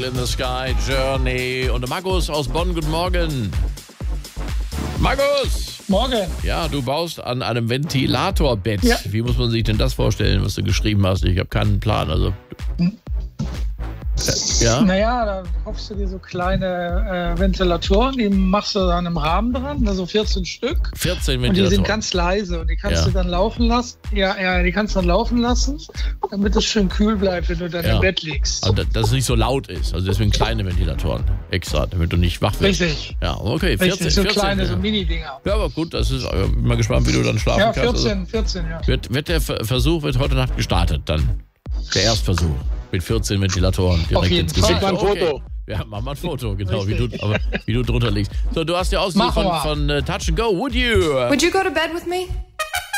in the Sky, Journey. Und Markus aus Bonn, guten Morgen. Markus! Morgen. Ja, du baust an einem Ventilatorbett. Ja. Wie muss man sich denn das vorstellen, was du geschrieben hast? Ich habe keinen Plan. Also. Ja? Naja, da kaufst du dir so kleine Ventilatoren, die machst du dann im Rahmen dran, also 14 Stück. 14 Und die Ventilatoren. sind ganz leise und die kannst Ja. du dann laufen lassen. Ja, die kannst du dann laufen lassen, damit es schön kühl bleibt, wenn du dann Ja. im Bett liegst. Also, dass es nicht so laut ist. Also deswegen kleine Ventilatoren extra, damit du nicht wach wirst. Richtig. Ja, okay. 14, Richtig, so 14, kleine, ja. so Mini-Dinger. Ja, aber gut, das ist, bin mal gespannt, wie du dann schlafen Ja, kannst. 14, ja. Wird der Versuch wird heute Nacht gestartet dann? Der Erstversuch mit 14 Ventilatoren direkt Auf jeden ins Gesicht. Fall. Schick mal ein Foto. Ja, mach mal ein Foto, genau, wie du drunter liegst. So, du hast ja Ausdruck Machen wir. von Touch and Go. Would you Would you go to bed with me?